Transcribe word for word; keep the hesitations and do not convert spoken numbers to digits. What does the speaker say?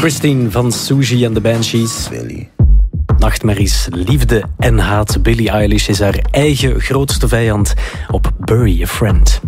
Christine van Suji en de Banshees. Billy. Nachtmerries, liefde en haat. Billie Eilish is haar eigen grootste vijand op Bury a Friend.